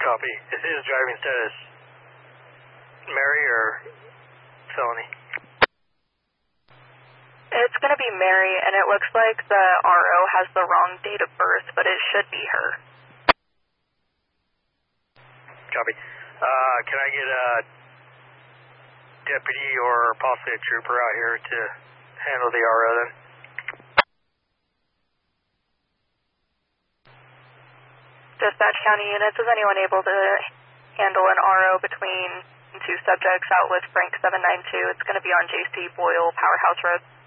Copy. Is his driving status Mary or felony? It's going to be Mary, and it looks like the RO has the wrong date of birth, but it should be her. Copy. Can I get a deputy or possibly a trooper out here to handle the RO then? Dispatch County units, is anyone able to handle an RO between two subjects out with Frank 792? It's going to be on J.C. Boyle, Powerhouse Road.